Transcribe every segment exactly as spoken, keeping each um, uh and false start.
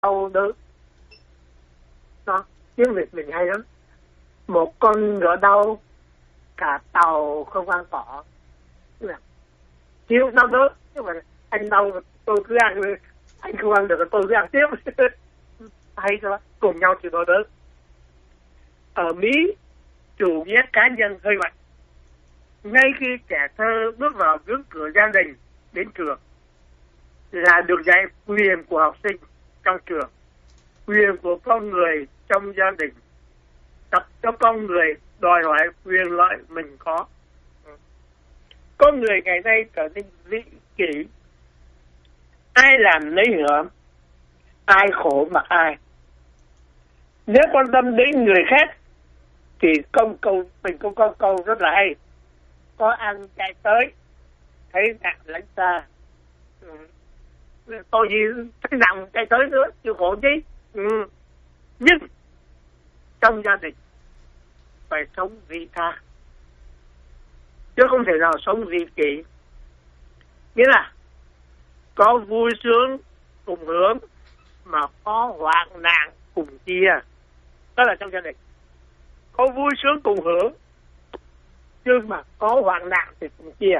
đau đớn. Đó, tiếng Việt mình hay lắm. Một con ngựa đau, cả tàu không ăn cỏ. Thiếu đau đớn, nhưng mà anh đau tôi cứ ăn, anh không ăn được tôi cứ ăn tiếp. Hay đó, cùng nhau chịu đau đớn. Ở Mỹ, chủ nghĩa cá nhân hơi mạnh. Ngay khi trẻ thơ bước vào ngưỡng cửa gia đình đến trường là được dạy quyền của học sinh trong trường, quyền của con người trong gia đình, tập cho con người đòi hỏi quyền lợi mình có. Con người ngày nay trở nên vị kỷ, ai làm lấy hưởng, ai khổ mặc ai. Nếu quan tâm đến người khác thì công câu mình cũng có câu rất là hay: có ăn chạy tới, thấy nặng lãnh xa. Ừ. Tôi gì thấy nặng chạy tới nữa, chịu khổ chứ. Ừ. Nhưng trong gia đình phải sống vị tha, chứ không thể nào sống vị kỷ. Nghĩa là có vui sướng cùng hưởng, mà có hoạn nạn cùng chia. Đó là trong gia đình. Có vui sướng cùng hưởng, nhưng mà có hoạn nạn thì cùng chia.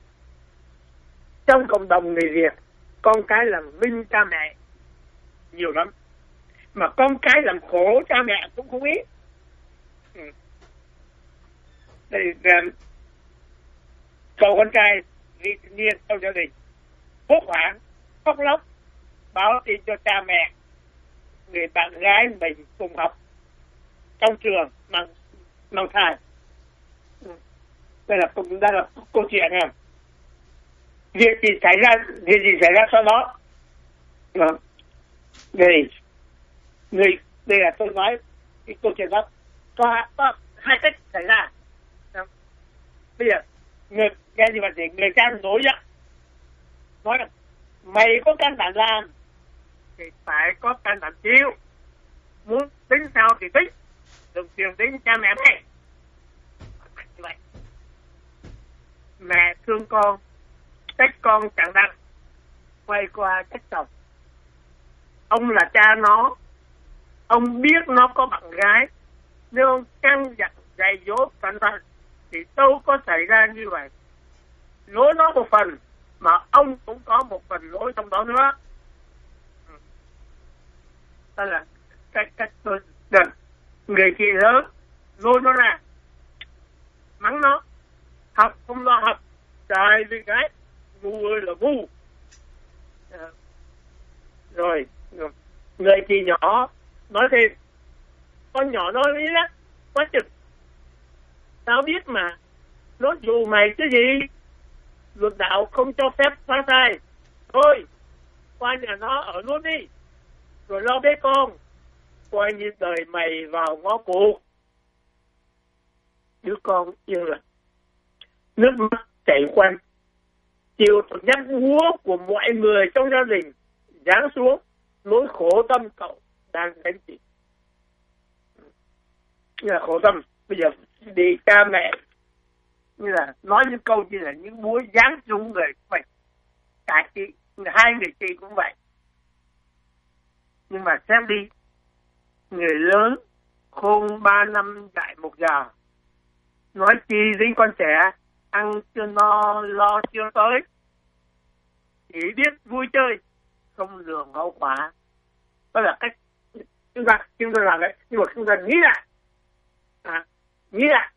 Trong cộng đồng người Việt, con cái làm vinh cha mẹ nhiều lắm, mà con cái làm khổ cha mẹ cũng không ít. Ừ. Đây, um, cậu con trai vị niên trong gia đình hốt hoảng, khóc lóc, báo tin cho cha mẹ người bạn gái mình cùng học trong trường mang mang thai. Ừ. Đây là đây là câu chuyện này. Việc gì xảy ra, việc gì xảy ra sau đó. Vâng. Đây, người, đây là tôi nói cái câu chuyện đó. Có, có hai cách xảy ra. Bây giờ, người, nghe gì mà để người cha nổi giận. Nói là, mày có can đảm làm, thì phải có can đảm chịu. Muốn tính sao thì tính, đừng tìm đến cha mẹ mày. Như vậy. Mẹ thương con, trách con chẳng đặng, quay qua trách chồng. Ông là cha nó, ông biết nó có bạn gái, nếu ông căng dặn dạy dỗ cẩn thận thì đâu có xảy ra như vậy. Lỗi nó một phần, mà ông cũng có một phần lỗi trong đó nữa. Đó là cách cách tôi đừng. Người chị lớn lôi nó ra, mắng nó, học không lo học, trời vì cái ngu ơi là ngu. À, rồi người chị nhỏ nói thêm, con nhỏ nói lý lắm, quá chừng, tao biết mà, nó dù mày cái gì, luật đạo không cho phép phá thai, thôi qua nhà nó ở luôn đi, rồi lo bế con, coi như đời mày vào ngõ cụt. Đứa con yên lặng, nước mắt chảy quanh, chịu phần nhát úa của mọi người trong gia đình giáng xuống, nỗi khổ tâm cậu đang gánh chịu. Như là khổ tâm, bây giờ đi cha mẹ như là nói những câu như là những búa giáng xuống người vậy, cả chị hai người chị cũng vậy. Nhưng mà xem đi, người lớn khôn ba năm dạy một giờ, nói chi đến con trẻ ăn chưa no lo chưa tới, chỉ biết vui chơi không lường hậu quả. Đó là cách chúng ta chúng ta làm đấy, nhưng mà chúng ta nghĩ lại, à, nghĩ lại,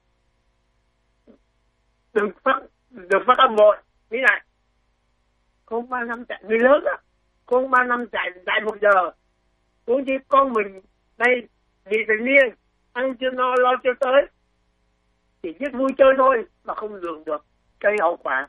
đừng phát đừng phát âm vội, nghĩ lại. Khôn ba năm chạy người lớn á, khôn ba năm chạy chạy một giờ, cũng chỉ con mình đây bị thành niên ăn chưa no lo chưa tới, chỉ biết vui chơi thôi mà không lường được cái hậu quả.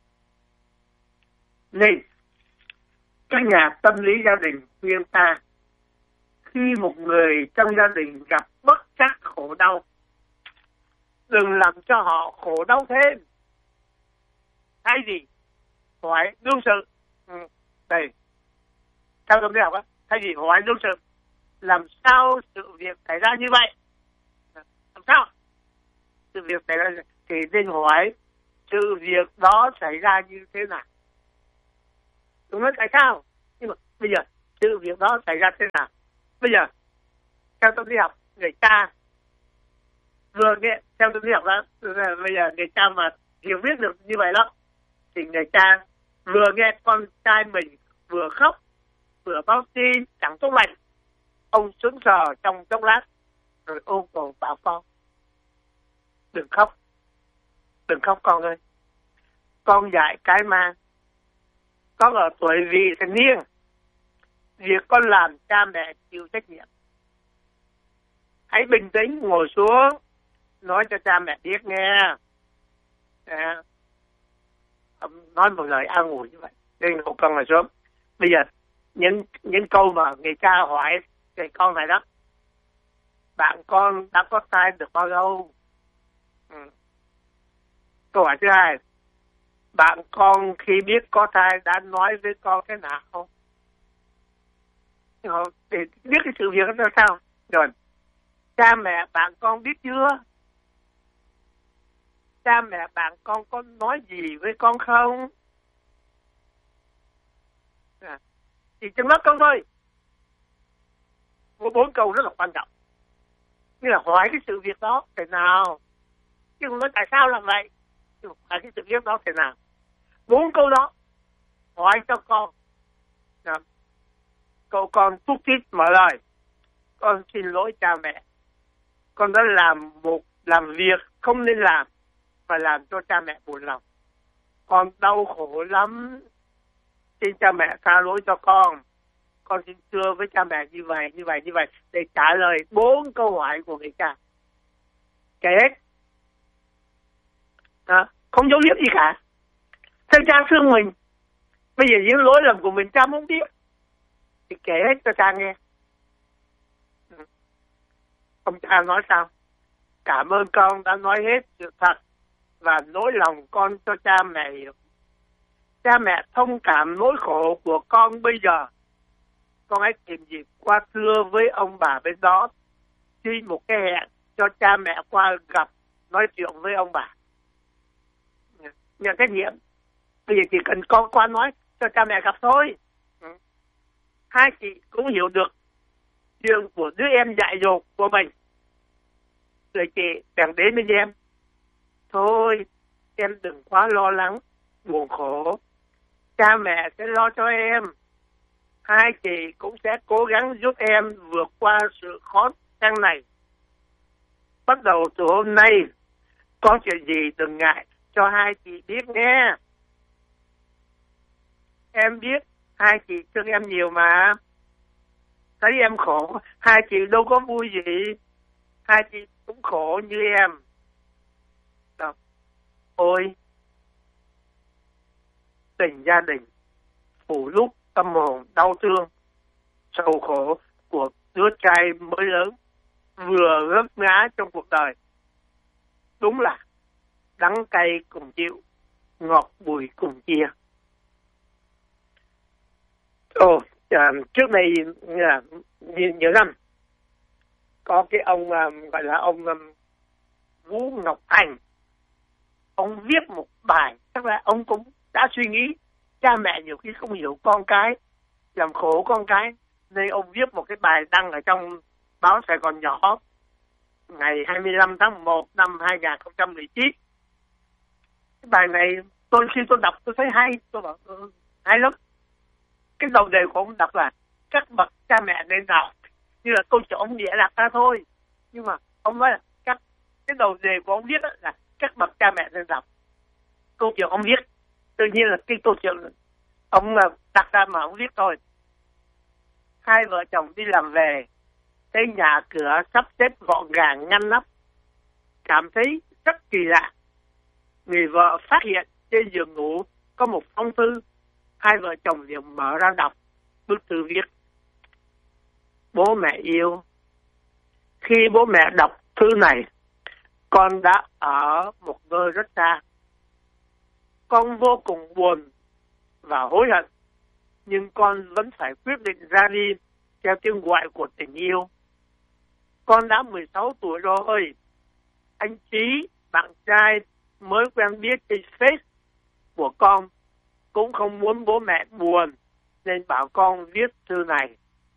Nên các nhà tâm lý gia đình khuyên ta, khi một người trong gia đình gặp bất trắc khổ đau, đừng làm cho họ khổ đau thêm. Thay vì hỏi đương sự, ừ, đây theo tôi đi học á, thay vì hỏi đương sự làm sao sự việc xảy ra như vậy, làm sao sự việc xảy ra, thì nên hỏi sự việc đó xảy ra như thế nào. Tôi nói tại sao, nhưng mà bây giờ sự việc đó xảy ra thế nào. Bây giờ theo tâm lý học, người cha vừa nghe theo tâm lý học đó, bây giờ người cha mà hiểu biết được như vậy đó, thì người cha vừa nghe con trai mình vừa khóc vừa báo tin chẳng tốt lành, ông sững sờ trong chốc lát rồi ôm cổ bảo con đừng khóc, đừng khóc con ơi, con dạy cái mà con ở tuổi vị thành niên, việc con làm cha mẹ chịu trách nhiệm. Hãy bình tĩnh ngồi xuống nói cho cha mẹ biết nghe. À, nói một lời an ủi như vậy. Đây hộ con là sớm. Bây giờ những những câu mà người cha hỏi người con này đó, bạn con đã có thai được bao lâu? Ừ. Câu hỏi thứ hai, bạn con khi biết có thai đã nói với con thế nào không? Để biết cái sự việc đó sao? Rồi, cha mẹ bạn con biết chưa? Cha mẹ bạn con có nói gì với con không? À, chỉ chừng đó câu thôi. Có bốn câu rất là quan trọng. Như là hỏi cái sự việc đó thế nào, chứ không nói tại sao làm vậy. Nhưng mà hỏi cái sự việc đó thế nào. Bốn câu đó hỏi cho con. À, câu con thúc thiết mở lời, con xin lỗi cha mẹ, con đã làm một làm việc không nên làm và làm cho cha mẹ buồn lòng, con đau khổ lắm, xin cha mẹ tha lỗi cho con, con xin thưa với cha mẹ như vậy như vậy như vậy, để trả lời bốn câu hỏi của người cha. Kể hết đó, không giấu giếm gì cả. Thưa cha thương mình, bây giờ những lỗi lầm của mình cha muốn biết thì kể hết cho cha nghe. Ông cha nói sao? Cảm ơn con đã nói hết sự thật và nỗi lòng con cho cha mẹ hiểu. Cha mẹ thông cảm nỗi khổ của con bây giờ. Con hãy tìm dịp qua thưa với ông bà bên đó, xin một cái hẹn cho cha mẹ qua gặp nói chuyện với ông bà. Nhận trách nhiệm. Bây giờ chỉ cần con qua nói cho cha mẹ gặp thôi. Hai chị cũng hiểu được chuyện của đứa em dại dột của mình. Rồi chị bèn đến với em. Thôi, em đừng quá lo lắng, buồn khổ. Cha mẹ sẽ lo cho em. Hai chị cũng sẽ cố gắng giúp em vượt qua sự khó khăn này. Bắt đầu từ hôm nay, có chuyện gì đừng ngại cho hai chị biết nghe. Em biết hai chị thương em nhiều mà. Thấy em khổ, hai chị đâu có vui gì. Hai chị cũng khổ như em. Đó. Ôi, tình gia đình phủ lúc tâm hồn đau thương, sầu khổ của đứa trai mới lớn vừa gấp ngã trong cuộc đời. Đúng là đắng cay cùng chịu, ngọt bùi cùng chia. Ồ, à, trước đây à, nhiều, nhiều năm có cái ông à, gọi là ông um, Vũ Ngọc Thành, ông viết một bài, chắc là ông cũng đã suy nghĩ cha mẹ nhiều khi không hiểu con cái, làm khổ con cái, nên ông viết một cái bài đăng ở trong báo Sài Gòn Nhỏ ngày hai mươi lăm tháng một năm hai nghìn không trăm mười chín. Cái bài này tôi khi tôi đọc tôi thấy hay, tôi bảo ừ, hay lắm. Cái đầu đề của ông đọc là các bậc cha mẹ nên đọc, như là câu chuyện ông địa đặt ra thôi, nhưng mà ông nói là các cái đầu đề của ông viết là các bậc cha mẹ nên đọc. Câu chuyện ông viết tự nhiên là cái câu chuyện ông đặt ra mà ông viết thôi. Hai vợ chồng đi làm về, thấy nhà cửa sắp xếp gọn gàng ngăn nắp, cảm thấy rất kỳ lạ. Người vợ phát hiện trên giường ngủ có một phong thư. Hai vợ chồng liền mở ra đọc bức thư viết: bố mẹ yêu, khi bố mẹ đọc thư này, con đã ở một nơi rất xa. Con vô cùng buồn và hối hận, nhưng con vẫn phải quyết định ra đi theo tiếng gọi của tình yêu. Con đã mười sáu tuổi rồi. Anh Trí, bạn trai mới quen biết trên Face của con, cũng không muốn bố mẹ buồn nên bảo con viết thư này.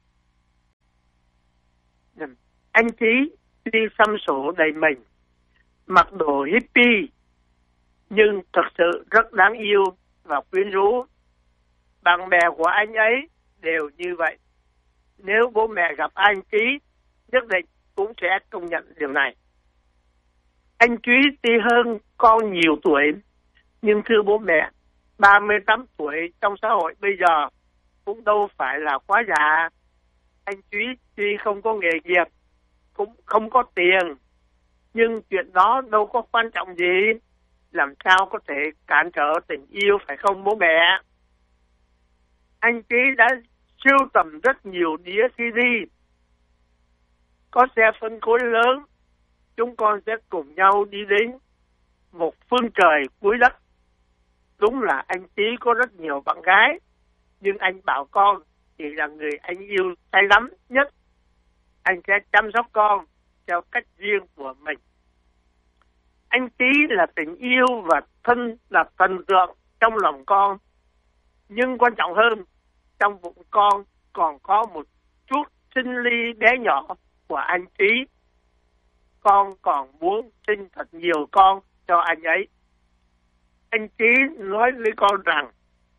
Anh Trí đi xăm sổ đầy mình, mặc đồ hippie, nhưng thật sự rất đáng yêu và quyến rũ. Bạn bè của anh ấy đều như vậy. Nếu bố mẹ gặp anh Trí, nhất định cũng sẽ công nhận điều này. Anh Trí tuy hơn con nhiều tuổi, nhưng thưa bố mẹ, ba mươi tám tuổi trong xã hội bây giờ cũng đâu phải là quá già. Anh Trí tuy không có nghề nghiệp, cũng không có tiền, nhưng chuyện đó đâu có quan trọng gì. Làm sao có thể cản trở tình yêu, phải không bố mẹ? Anh Trí đã sưu tầm rất nhiều đĩa xê đê. Có xe phân khối lớn, chúng con sẽ cùng nhau đi đến một phương trời cuối đất. Đúng là anh Trí có rất nhiều bạn gái, nhưng anh bảo con chỉ là người anh yêu say đắm nhất. Anh sẽ chăm sóc con theo cách riêng của mình. Anh Trí là tình yêu và thân là thần tượng trong lòng con. Nhưng quan trọng hơn, trong bụng con còn có một chút sinh ly bé nhỏ của anh Trí. Con còn muốn sinh thật nhiều con cho anh ấy. Anh Trí nói với con rằng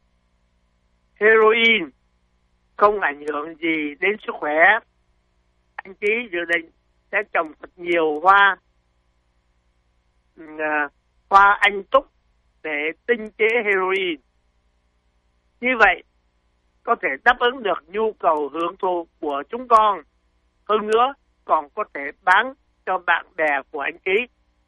heroin không ảnh hưởng gì đến sức khỏe. Anh Trí dự định sẽ trồng thật nhiều hoa uh, hoa anh túc để tinh chế heroin. Như vậy có thể đáp ứng được nhu cầu hưởng thụ của chúng con. Hơn nữa còn có thể bán cho bạn bè của anh Trí.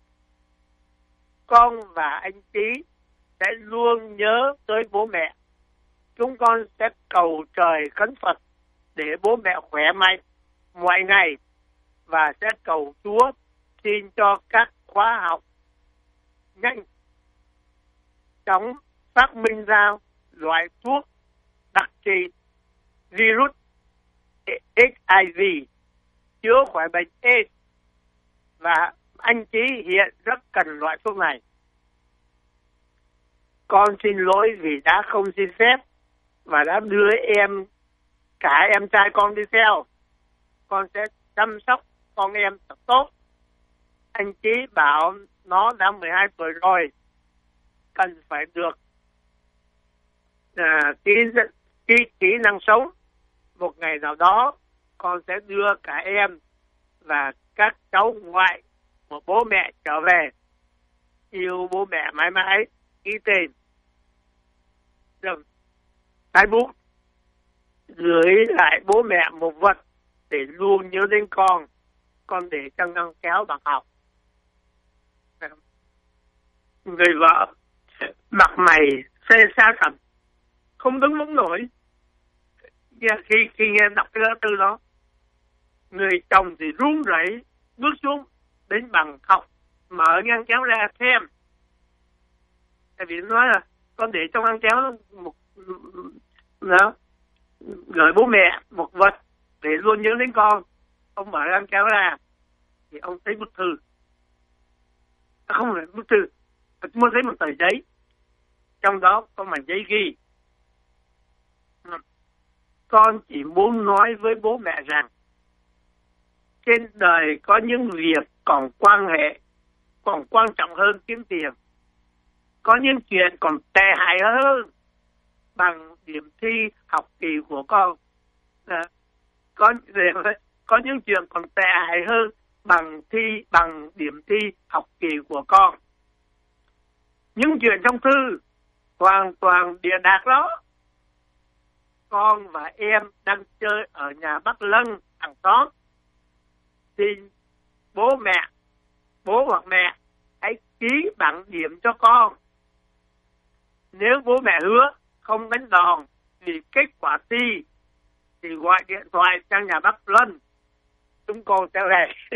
Con và anh Trí sẽ luôn nhớ tới bố mẹ. Chúng con sẽ cầu trời khấn Phật để bố mẹ khỏe mạnh mọi ngày, và sẽ cầu Chúa xin cho các khóa học nhanh chóng phát minh ra loại thuốc đặc trị virus hát i vê chữa khỏi bệnh AIDS, và anh Trí hiện rất cần loại thuốc này. Con xin lỗi vì đã không xin phép và đã đưa em cả em trai con đi theo. Con sẽ chăm sóc con em thật tốt. Anh Trí bảo nó đã mười hai tuổi rồi, cần phải được à, kỹ, kỹ, kỹ năng sống. Một ngày nào đó con sẽ đưa cả em và các cháu ngoại của bố mẹ trở về. Yêu bố mẹ mãi mãi. Ký tên. Rồi, cái bút gửi lại bố mẹ một vật để luôn nhớ đến con. Con để trong ngăn kéo bằng học. Người vợ mặt mày xê xa sầm, không đứng vững nổi khi khi nghe đọc cái lá thư đó. Người chồng thì run rẩy bước xuống đến bàn học, mở ngăn kéo ra xem. Tại vì nói là con để trong ngăn kéo một đó, gửi bố mẹ một vật để luôn nhớ đến con. Ông mở ngăn kéo ra thì ông thấy bức thư. Không phải bức thư, mới thấy một tờ giấy, trong đó có mảnh giấy ghi: con chỉ muốn nói với bố mẹ rằng trên đời có những việc còn quan hệ, còn quan trọng hơn kiếm tiền. Có những chuyện còn tệ hại hơn bằng điểm thi học kỳ của con. À, có có những chuyện còn tệ hại hơn bằng thi bằng điểm thi học kỳ của con. Những chuyện trong thư hoàn toàn bịa đặt đó. Con và em đang chơi ở nhà bác Lân hàng xóm. Xin bố mẹ, bố hoặc mẹ hãy ký bảng điểm cho con. Nếu bố mẹ hứa không đánh đòn vì kết quả thi thì gọi điện thoại sang nhà bác Lân, chúng con sẽ về.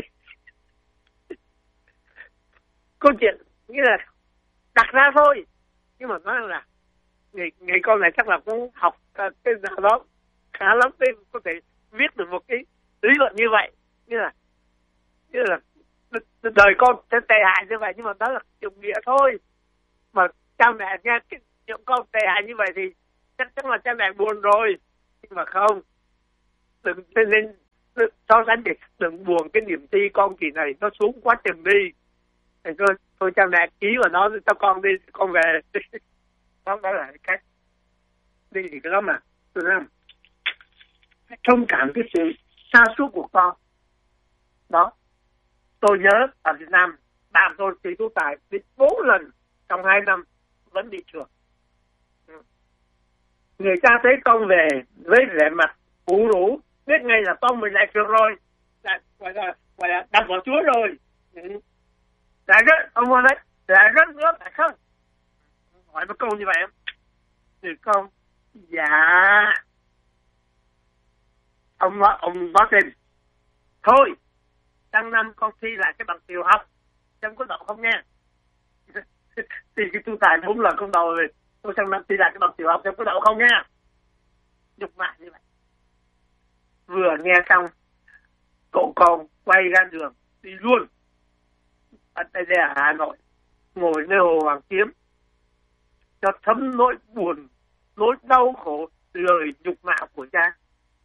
Câu chuyện nghĩa là đặt ra thôi, nhưng mà nói là người, người con này chắc là cũng học cái nào đó khá lắm để có thể viết được một cái lý luận như vậy. Như là như là đời con sẽ tệ hại như vậy, nhưng mà đó là dụng nghĩa thôi. Mà cha mẹ nghe cái chuyện con tệ hại như vậy thì chắc chắn là cha mẹ buồn rồi. Nhưng mà không, đừng nên so sánh, đừng buồn cái niềm ti con kỳ này nó xuống quá chừng đi. Thì thôi, thôi cha mẹ ký vào nó, cho con đi, con về. Đó, đó là cái cách đi thì cái đó mà tôi nói thông cảm cái sự sa sút của con. Đó, tôi nhớ ở Việt Nam bạn tôi thì tú tài đi bốn lần trong hai năm vẫn bị trượt. Người ta thấy con về với vẻ mặt ủ rũ, biết ngay là con mình lại trượt rồi, lại gọi là gọi là đập vào Chúa rồi. Lại rất ông nói đấy, lại rất nữa phải không? Hỏi một câu như vậy thì con dạ, ông nói ông nói thêm thôi sang năm con thi lại cái bằng tiểu học, trong có đậu không nha. Thì cái tu tài đúng là không đậu rồi, tôi sang năm thi lại cái bằng tiểu học trong có đậu không nha. Nhục mạ như vậy. Vừa nghe xong cậu con quay ra đường đi luôn. Ở đây là Hà Nội, ngồi nơi Hồ Hoàn Kiếm cho thấm nỗi buồn, nỗi đau khổ, lời nhục mạ của cha.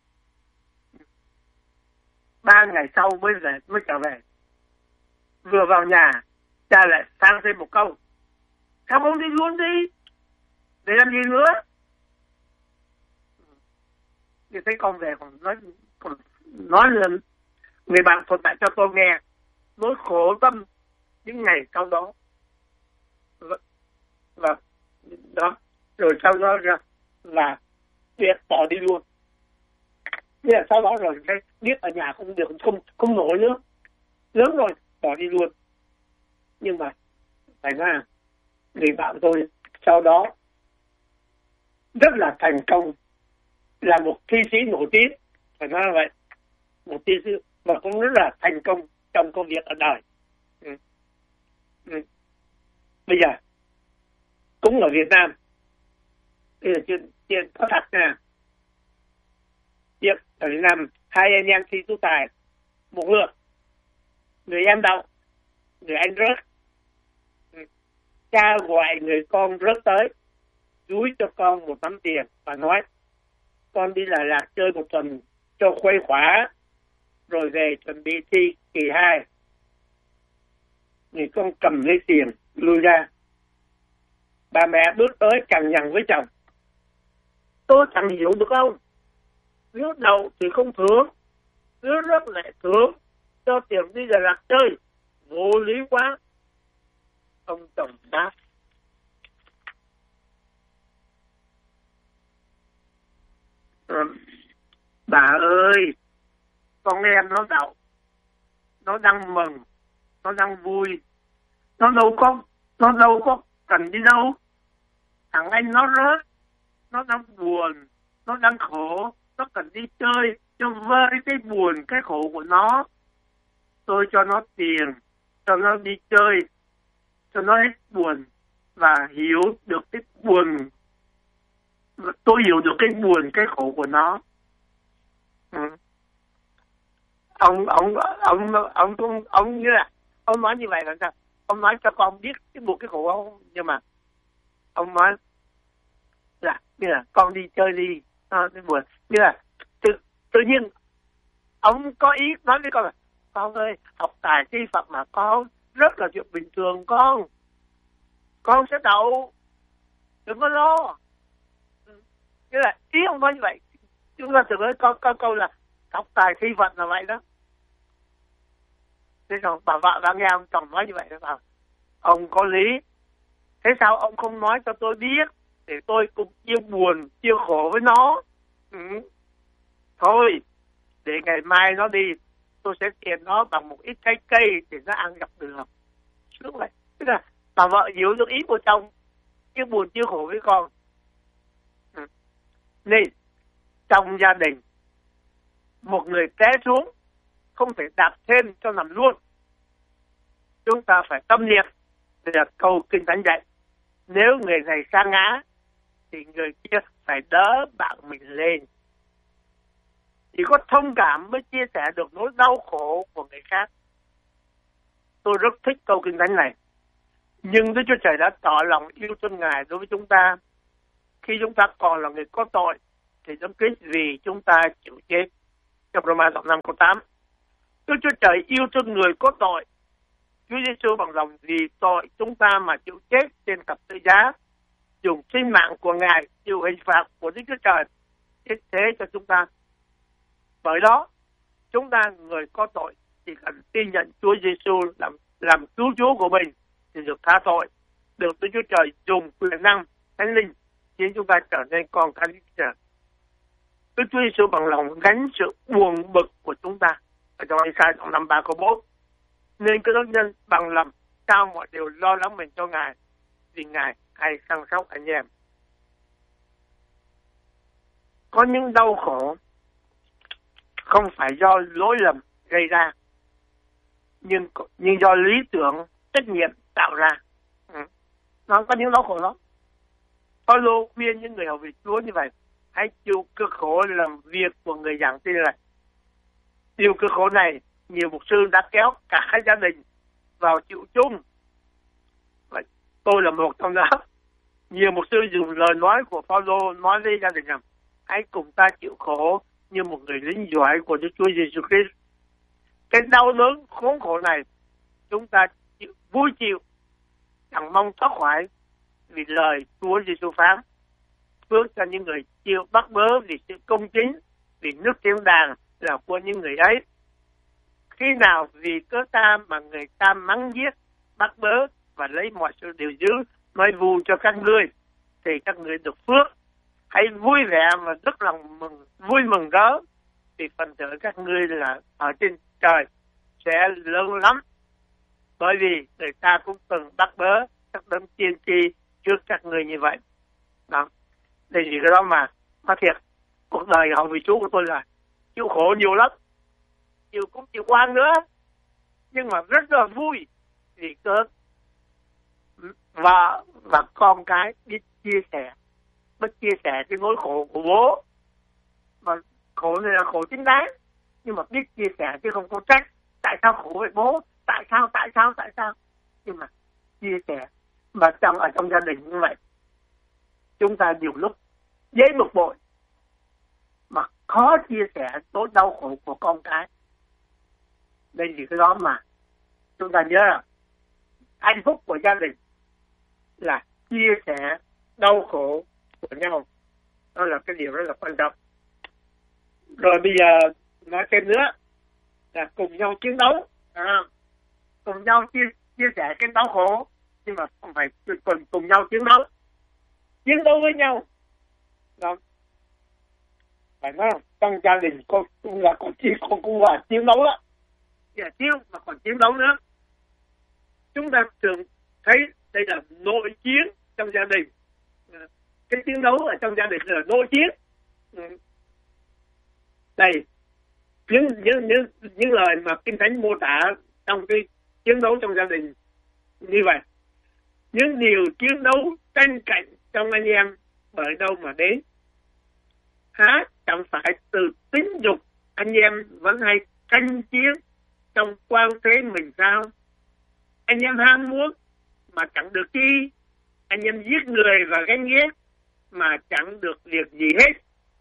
Ba ngày sau mới về, mới trở về. Vừa vào nhà, cha lại sang thêm một câu: sao không đi luôn đi, để làm gì nữa? Thì thấy con về còn nói, còn nói lên người bạn thuật lại cho tôi nghe nỗi khổ tâm những ngày sau đó. Và đó, rồi sau đó ra là việc bỏ đi luôn. Thế là sau đó rồi cái biết ở nhà không được, không không nổi nữa, lớn rồi bỏ đi luôn. Nhưng mà phải nói người bạn tôi sau đó rất là thành công, là một thi sĩ nổi tiếng, phải nói là vậy, một thi sĩ mà cũng rất là thành công trong công việc ở đời. Ừ. Ừ. Bây giờ cũng ở Việt Nam, đây là chuyện chuyện có thật nè. Việc ở Việt Nam hai anh em thi tú tài một lượt, người em đậu, người anh rớt. Cha gọi người con rớt tới, dúi cho con một tấm tiền và nói: con đi Đà Lạt chơi một tuần cho khuây khỏa, rồi về chuẩn bị thi kỳ hai. Người con cầm lấy tiền lui ra. Bà mẹ bước tới cằn nhằn với chồng: tôi chẳng hiểu được không, nếu đậu thì không thưởng, nếu rớt lại thưởng, cho tiền đi Đà Lạt chơi, vô lý quá. Ông chồng đáp: bà ơi, con em nó đậu, nó đang mừng, nó đang vui, nó đâu có nó đâu có cần đi đâu. Thằng anh nó rớt, nó đang buồn, nó đang khổ, nó cần đi chơi cho vơi cái buồn, cái khổ của nó. Tôi cho nó tiền, cho nó đi chơi, cho nó hết buồn và hiểu được cái buồn. Tôi hiểu được cái buồn, cái khổ của nó. Ừ. Ông ông ông ông ông ông như là ông nói như vậy là sao? Ông nói cho con biết cái buồn, cái khổ không? Nhưng mà ông nói là như là con đi chơi đi, à, cái buồn như là tự tự nhiên ông có ý nói với con là: con ơi, học tài thi Phật mà con, rất là chuyện bình thường con, con sẽ đậu, đừng có lo. Như là ý ông nói như vậy. Chúng ta tưởng câu câu câu là học tài thi Phật là vậy đó. Thế rồi bà vợ bà nghe ông chồng nói như vậy đó, bảo ông có lý. Thế sao ông không nói cho tôi biết để tôi cũng chia buồn, chia khổ với nó? Ừ. Thôi, để ngày mai nó đi, tôi sẽ tiền nó bằng một ít trái cây để nó ăn gặp được. Lúc vậy, tức là bà vợ hiểu được ý của chồng, chia buồn chia khổ với con. Ừ. Nên trong gia đình, một người té xuống không thể đạp thêm cho nằm luôn. Chúng ta phải tâm niệm là câu Kinh Thánh dạy: nếu người này sa ngã thì người kia phải đỡ bạn mình lên. Chỉ có thông cảm mới chia sẻ được nỗi đau khổ của người khác. Tôi rất thích câu Kinh Thánh này. Nhưng Đức Chúa Trời đã tỏ lòng yêu thương Ngài đối với chúng ta khi chúng ta còn là người có tội thì Đấng Christ vì chúng ta chịu chết. Trong Roma đoạn năm câu tám, Đức Chúa Trời yêu thương người có tội. Chúa Giêsu bằng lòng vì tội chúng ta mà chịu chết trên thập tự giá, dùng sinh mạng của Ngài chịu hình phạt của Đức Chúa Trời chết thế cho chúng ta. Bởi đó, chúng ta người có tội chỉ cần tin nhận Chúa Giêsu làm làm cứu Chúa của mình thì được tha tội, được Đức Chúa Trời dùng quyền năng Thánh Linh khiến chúng ta trở nên con cái Đức Chúa Trời. Đức Chúa Giêsu bằng lòng gánh sự buồn bực của chúng ta ở trong Ê-sai đoạn năm ba câu bốn, nên các đốc nhân bằng lòng trao mọi điều lo lắng mình cho Ngài, vì Ngài hay săn sóc anh em. Có những đau khổ không phải do lỗi lầm gây ra, nhưng nhưng do lý tưởng trách nhiệm tạo ra. Ừ. Nó có những đau khổ đó. Phaolô khuyên những người hầu việc Chúa như vậy: hãy chịu cực khổ làm việc của người giảng tin lành. Điều cực khổ này nhiều mục sư đã kéo cả hai gia đình vào chịu chung. Vậy, tôi là một trong đó. Nhiều mục sư dùng lời nói của Phaolô nói với gia đình rằng: hãy cùng ta chịu khổ như một người lính giỏi của Đức Chúa Giêsu Christ. Cái đau đớn khốn khổ này chúng ta chịu, vui chịu, chẳng mong thoát khỏi, vì lời Chúa Giêsu phán: phước cho những người chịu bắt bớ vì sự công chính, vì nước thiên đàng là của những người ấy. Khi nào vì cớ ta mà người ta mắng giết, bắt bớ và lấy mọi sự điều dữ nói vu cho các ngươi, thì các ngươi được phước. Hãy vui vẻ và rất lòng mừng, vui mừng rỡ, vì phần thưởng các ngươi là ở trên trời sẽ lớn lắm. Bởi vì người ta cũng từng bắt bớ các đấng tiên tri trước các ngươi như vậy. Đó. Đây gì cái đó mà nói thiệt, cuộc đời hầu vì Chúa của tôi là chịu khổ nhiều lắm, chịu cũng chịu oan nữa, nhưng mà rất là vui vì cớ vợ và con cái biết chia sẻ, biết chia sẻ cái nỗi khổ của bố. Mà khổ này là khổ chính đáng, nhưng mà biết chia sẻ chứ không có trách tại sao khổ vậy bố, tại sao tại sao tại sao nhưng mà chia sẻ. Mà trong ở trong gia đình như vậy, chúng ta nhiều lúc dễ bực bội mà khó chia sẻ nỗi đau khổ của con cái. Đây là cái đó mà chúng ta nhớ là hạnh phúc của gia đình là chia sẻ đau khổ của nhau. Đó là cái điều rất là quan trọng. Rồi bây giờ nói thêm nữa là cùng nhau chiến đấu, à, cùng nhau chia, chia sẻ cái đau khổ, nhưng mà không phải cùng, cùng nhau chiến đấu. Chiến đấu với nhau. Đó. Phải nói trong gia đình con cũng là còn chiến con cũng là chiến đấu đó. Dạ chiến mà còn chiến đấu nữa. Chúng ta thường thấy đây là nội chiến trong gia đình. Cái chiến đấu ở trong gia đình là nội chiến. Đây, những những những những lời mà Kinh Thánh mô tả trong cái chiến đấu trong gia đình như vậy. Những điều chiến đấu tranh cạnh trong anh em bởi đâu mà đến? Hả? Chẳng phải từ tính dục anh em vẫn hay tranh chiến trong quan thế mình sao? Anh em ham muốn mà chẳng được chi, anh em giết người và ganh ghét mà chẳng được việc gì hết.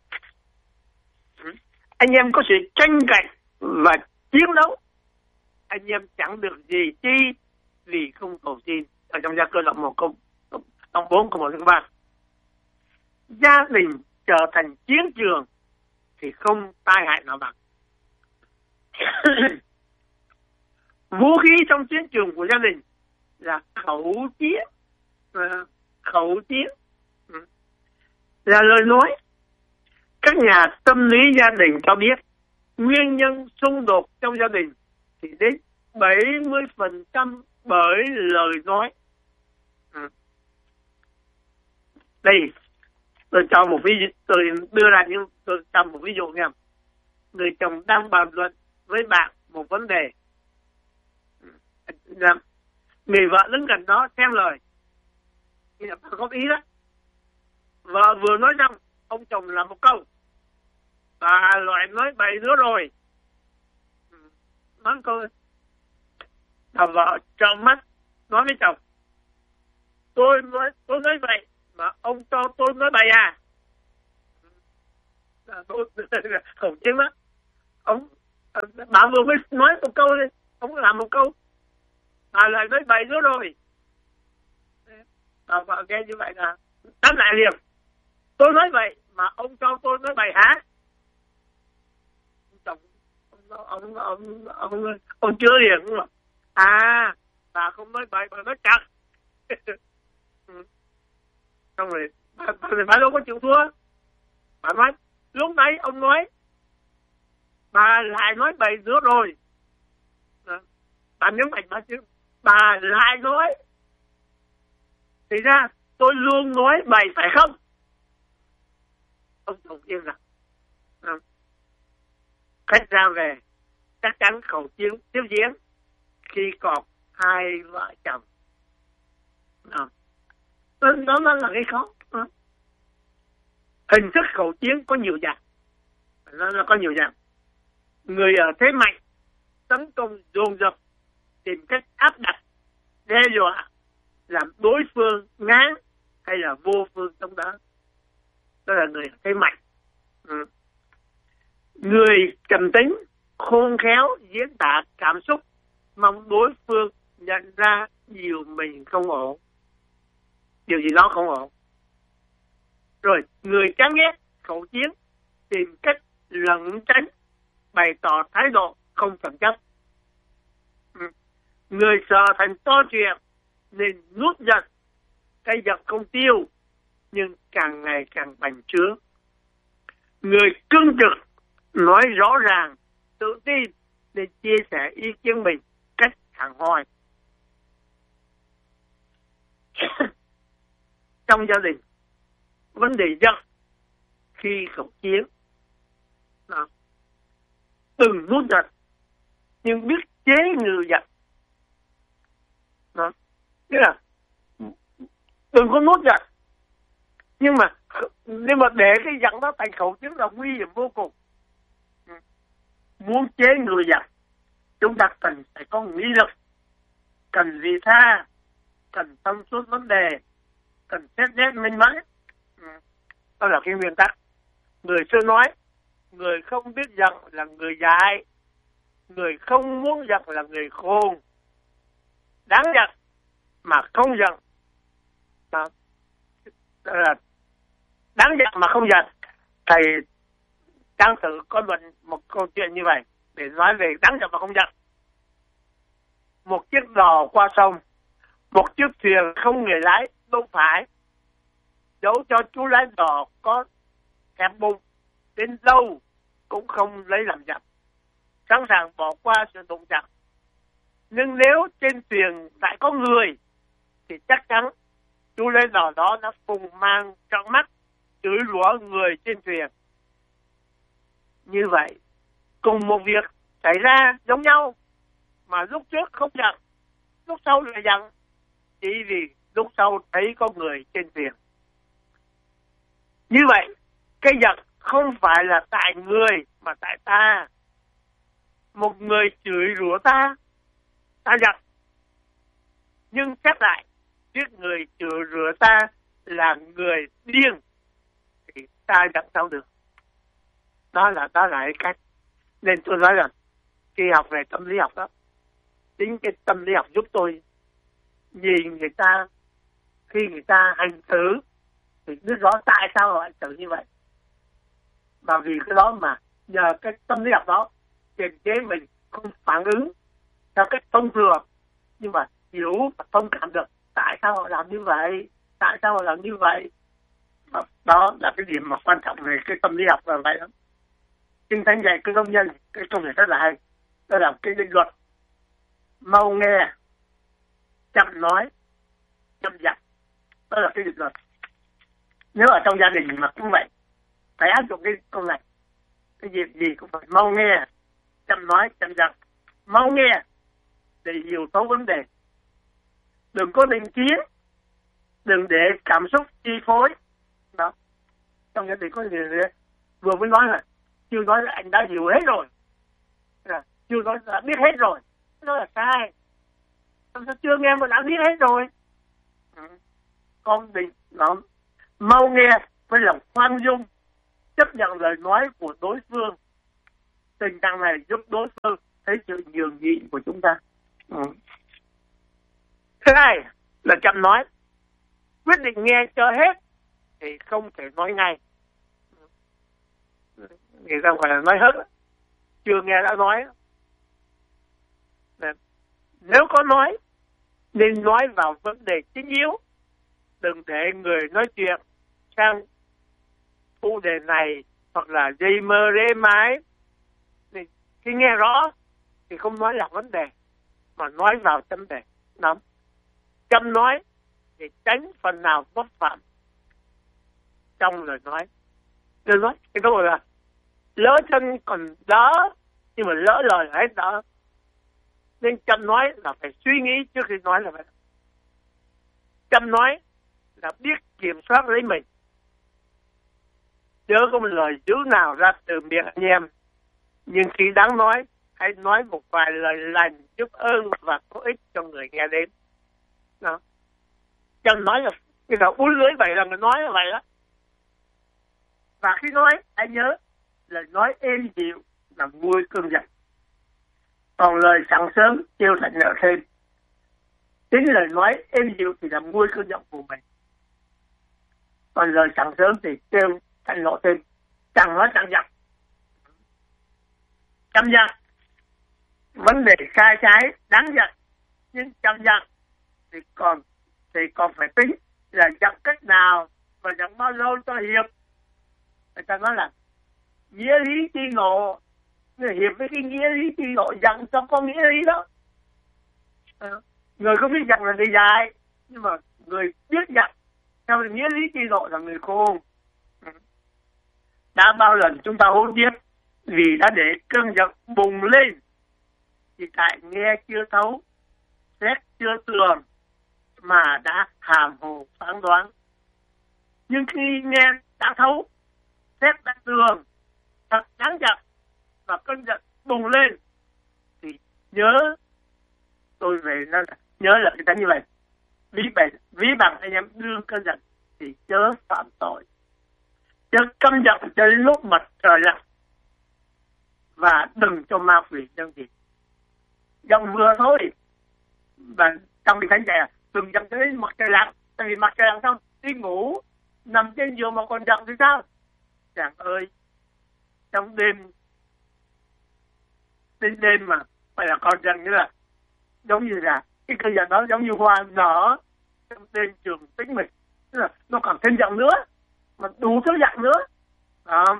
Anh em có sự tranh cạnh và chiến đấu, anh em chẳng được gì chi vì không cầu xin. Ở trong Gia Cơ đoạn một câu đoạn bốn câu một câu ba, gia đình trở thành chiến trường thì không tai hại nào bằng. Vũ khí trong chiến trường của gia đình là khẩu chiến, khẩu chiến là lời nói. Các nhà tâm lý gia đình cho biết nguyên nhân xung đột trong gia đình thì đến bảy mươi phần trăm bởi lời nói. Đây, tôi cho một ví dụ, tôi đưa ra những tôi cho một ví dụ nha. Người chồng đang bàn luận với bạn một vấn đề, người vợ đứng gần đó xem lời, thì là có ý đó. Vợ vừa nói xong, ông chồng làm một câu, bà loại nói bậy nữa rồi. Nói câu, bà vợ trợn mắt nói với chồng, tôi nói tôi nói vậy mà ông cho tôi nói bậy à? Tôi Khẩu Chiến đó, ông bà vừa mới nói một câu đi, ông làm một câu, bà lại nói bậy nữa rồi. Bà vợ nghe như vậy là đáp lại liền, tôi nói vậy mà ông cho tôi nói bậy hả? Ông ông ông ông ông, ông chưa liền mà. À, bà không nói bậy, bà nói chặt. Xong rồi bà, bà, bà đâu có chịu thua. Bà nói lúc nãy ông nói, bà lại nói bậy nữa rồi. Bà nhấn mạnh bà chứ, bà lại nói, thì ra tôi luôn nói bậy phải không? Ông Khẩu Chiến là à, khách ra về chắc chắn Khẩu Chiến tiếp diễn khi còn hai vợ chồng. À, đó nó là cái khó. À, hình thức khẩu chiến có nhiều dạng, nó, nó có nhiều dạng. Người ở thế mạnh tấn công dồn dập, tìm cách áp đặt, đe dọa, làm đối phương ngán hay là vô phương trong đó, đó là người ở thế mạnh. Ừ. Người trầm tính, khôn khéo diễn tả cảm xúc, mong đối phương nhận ra điều mình không ổn, điều gì đó không ổn. Rồi người chán ghét khẩu chiến, tìm cách lẩn tránh, bày tỏ thái độ không thèm chấp. Ừ. Người sợ thành to chuyện nên nuốt giận, cái giận không tiêu nhưng càng ngày càng bành trướng. Người cương trực, nói rõ ràng, tự tin nên chia sẻ ý kiến mình cách hẳn hoi. Trong gia đình, vấn đề giận khi khẩu chiến, đó, từng nuốt giận nhưng biết chế ngự giận. Đó, nghĩa là đừng có nuốt giận, nhưng mà nhưng mà để cái giận đó thành khẩu chiến là nguy hiểm vô cùng. Muốn chế ngự giận, chúng ta cần phải có nghị lực, cần vị tha, cần thông suốt vấn đề, cần xét nét minh mẫn. Đó là cái nguyên tắc. Người xưa nói, người không biết giận là người dại, người không muốn giận là người khôn. Đáng giận mà không giận, đó, đó là đáng giận mà không giận. Thầy Trang Tử có luận một câu chuyện như vậy để nói về đáng giận mà không giận. Một chiếc đò qua sông, một chiếc thuyền không người lái đâu phải, dẫu cho chú lái đò có hẹp bụng đến đâu cũng không lấy làm giận, sẵn sàng bỏ qua sự đụng chạm. Nhưng nếu trên thuyền lại có người thì chắc chắn chú lái đò đó đã phùng mang trợn mắt chửi rủa người trên thuyền. Như vậy cùng một việc xảy ra giống nhau mà lúc trước không giận, lúc sau lại giận, chỉ vì lúc sau thấy có người trên thuyền. Như vậy cái giận không phải là tại người mà tại ta. Một người chửi rủa ta, ta giận, nhưng xét lại biết người chửi rủa ta là người điên thì ta giận sao được. Đó là đó là cái cách. Nên tôi nói là khi học về tâm lý học đó, chính cái tâm lý học giúp tôi nhìn người ta, khi người ta hành xử thì biết rõ tại sao họ hành xử như vậy. Và vì cái đó mà nhờ cái tâm lý học đó kiềm chế mình không phản ứng theo cách thông thường, nhưng mà hiểu và thông cảm được tại sao họ làm như vậy, tại sao họ làm như vậy. Và đó là cái điểm mà quan trọng về cái tâm lý học là vậy đó. Kinh Thánh dạy cái công nhân, cái công nghệ rất là hay. Đó là cái định luật mau nghe, chậm nói, chậm giận. Đó là cái định luật. Nếu ở trong gia đình mà cũng vậy, phải áp dụng cái câu này. Cái gì gì cũng phải mau nghe, chậm nói, chậm giận. Mau nghe để hiểu thấu vấn đề. Đừng có định kiến, đừng để cảm xúc chi phối. Đó. Trong gia đình có người vừa mới nói là chưa nói là anh đã hiểu hết rồi, là chưa nói là biết hết rồi. Đó là sai. Sao chưa nghe mà đã biết hết rồi. Ừ. Con định nó mau nghe với lòng khoan dung, chấp nhận lời nói của đối phương. Tình trạng này giúp đối phương thấy sự nhường nhịn của chúng ta. Ừ. Thứ hai là chậm nói. Quyết định nghe cho hết thì không thể nói ngay. Người ta gọi là nói hết, chưa nghe đã nói. Nếu có nói, nên nói vào vấn đề chính yếu. Đừng để người nói chuyện sang phụ đề này hoặc là dây mơ rễ mái. Khi nghe rõ thì không nói là vấn đề, mà nói vào vấn đề. Nắm. Chăm nói thì tránh phần nào bất phạm trong lời nói. Lời nói cái câu là lỡ chân còn đỡ, nhưng mà lỡ lời hết đỡ. Nên chăm nói là phải suy nghĩ trước khi nói là vậy. Chăm nói là biết kiểm soát lấy mình. Chớ có một lời dữ nào ra từ miệng anh em. Nhưng khi đáng nói, hãy nói một vài lời lành giúp ơn và có ích cho người nghe đến. Đó. Chăm nói là cái đầu uốn lưới vậy là người nói là vậy đó. Và khi nói, hãy nhớ lời nói êm dịu là nguôi cơn giận. Còn lời sẵn sớm kêu thành nợ thêm. Chính lời nói êm dịu thì làm nguôi cơn giận của mình. Còn lời sẵn sớm thì kêu thành nợ thêm. Chẳng nói chẳng giận. Chăm giận. Vấn đề sai trái đáng giận. Nhưng chăm giận thì còn thì còn phải tính là giận cách nào và giận bao lâu cho hiệp. Người ta nói là nghĩa lý chi ngộ. Người hiệp với cái nghĩa lý chi ngộ, giận cho có nghĩa lý đó. À, người không biết giận là người dài, nhưng mà người biết giận theo nghĩa lý chi ngộ là người khôn. Đã bao lần chúng ta hối tiếc vì đã để cơn giận bùng lên, thì tại nghe chưa thấu, xét chưa tường mà đã hàm hồ phán đoán. Nhưng khi nghe đã thấu, xét đã tường, thật đáng giận và cơn giận bùng lên, thì nhớ tôi về nó là nhớ là cái như vậy. Ví bằng ví bằng anh em đương cơn giận thì chớ phạm tội, chớ căm giận cho đến lúc mặt trời lặn, và đừng cho ma quỷ nhân gì. Giận vừa thôi, và trong cái thánh trẻ đừng giận cho đến mặt trời lặn, tại vì mặt trời lặn xong đi ngủ nằm trên giường mà còn giận thì sao? Chàng ơi, trong đêm đến đêm mà phải là còn giận, như là giống như là cái cơn giận đó giống như hoa nở trong đêm trường tĩnh mịch, tức là nó còn thêm giận nữa mà đủ thứ giận nữa. Đó.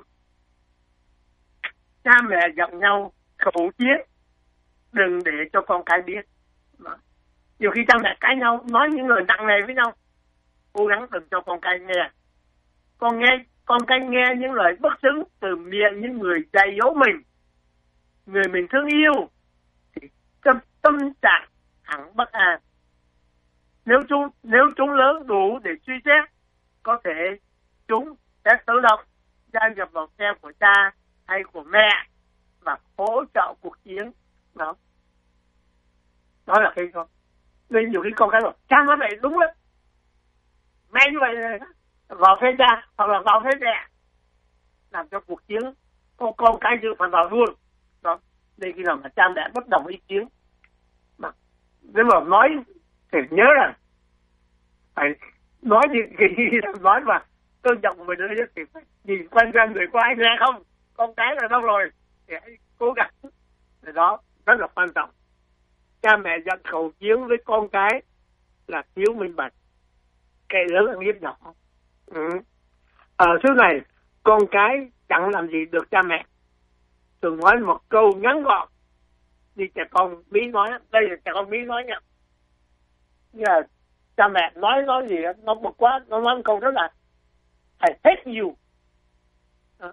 Cha mẹ giận nhau khẩu chiến, đừng để cho con cái biết. Đó. Nhiều khi cha mẹ cãi nhau nói những lời nặng nề với nhau, cố gắng đừng cho con cái nghe. Con nghe con cái nghe những lời bất xứng từ miệng những người dạy dỗ mình, người mình thương yêu, thì tâm tâm trạng hẳn bất an. Nếu chúng nếu chúng lớn đủ để suy xét, có thể chúng sẽ tự động gia nhập vào phe của cha hay của mẹ và hỗ trợ cuộc chiến. Đó, đó là khi con. Nên nhiều khi con cái rồi cha nói vậy đúng đấy, mẹ như vậy vào phe cha hoặc là vào phe mẹ, làm cho cuộc chiến con con cái dự phản vào luôn. Đó, đây khi nào mà cha mẹ bất đồng ý kiến, mà nếu mà nói thì nhớ rằng phải nói gì thì nói mà tôi giọng mình nữa thì phải nhìn quanh quanh người có ai nghe không, con cái là đâu rồi thì hãy cố gắng. Thì đó rất là quan trọng. Cha mẹ giận khẩu chiến với con cái là thiếu minh bạch, cái lớn ăn hiếp nhỏ. Ừ. Ở thứ này con cái chẳng làm gì được cha mẹ, thường nói một câu ngắn gọn như trẻ con Mỹ nói. Đây là trẻ con Mỹ nói nha, như là cha mẹ nói nói gì nó bực quá, nó nói một câu rất là I hate you. Đó.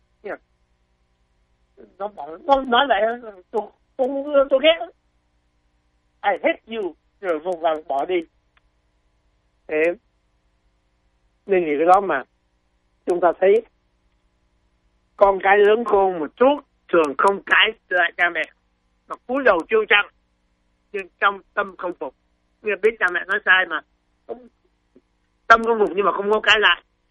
Nó bảo nó nói lại tôi tôi tôi ghét I hate you, rồi vùng vào bỏ đi. Thế nên vì cái đó mà chúng ta thấy con cái lớn khôn một chút thường không cãi lại cha mẹ, mà cúi đầu trêu chăng nhưng trong tâm không phục. Người biết cha mẹ nói sai mà tâm không phục nhưng mà không có cãi lại,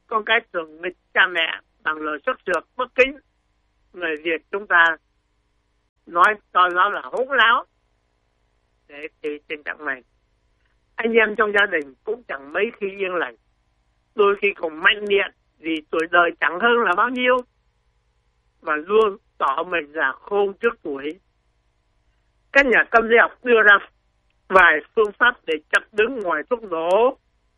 con cái thường nghịch cha mẹ bằng lời xuất sược bất kính. Người Việt chúng ta nói coi nó là hỗn láo để trị tình trạng này. Anh em trong gia đình cũng chẳng mấy khi yên lành, đôi khi còn mạnh miệng vì tuổi đời chẳng hơn là bao nhiêu, và luôn tỏ mình là khôn trước tuổi. Các nhà tâm lý học đưa ra vài phương pháp để chặn đứng ngoài thuốc nổ